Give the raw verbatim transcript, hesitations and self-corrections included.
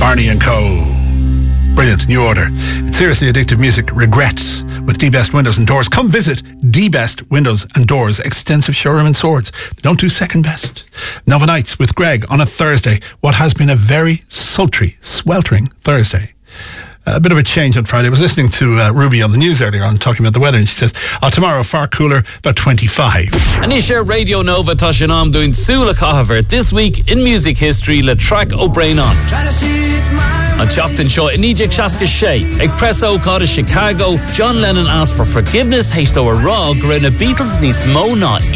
Barney and Co. Brilliant, new order. It's seriously addictive music. Regrets with D-Best Windows and Doors. Come visit D-Best Windows and Doors extensive showroom in Swords. They don't do second best. Nova Nights with Greg on a Thursday. What has been a very sultry, sweltering Thursday. A bit of a change on Friday. I was listening to uh, Ruby on the news earlier on talking about the weather, and she says, oh, tomorrow far cooler, about twenty-five. Anisha Radio Nova Tashanam doing Sula Cahaver this week in music history. Le track O'Brien on. On Chocton Show, Inijik Shaska Shay, Expresso Caught Chicago, John Lennon asked for forgiveness, H to a Raw, Grena Beatles, Nis Mo Not.